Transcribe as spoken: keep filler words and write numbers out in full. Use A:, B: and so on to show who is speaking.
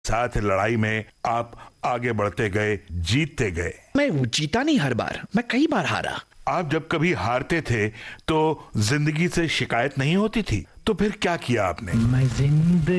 A: साथ लड़ाई में आप आगे बढ़ते गए, जीतते गए।
B: मैं जीता नहीं हर बार, मैं कई बार हारा।
A: आप जब कभी हारते थे तो जिंदगी से शिकायत नहीं होती थी, तो फिर क्या किया आपने?
B: मैं जिंदगी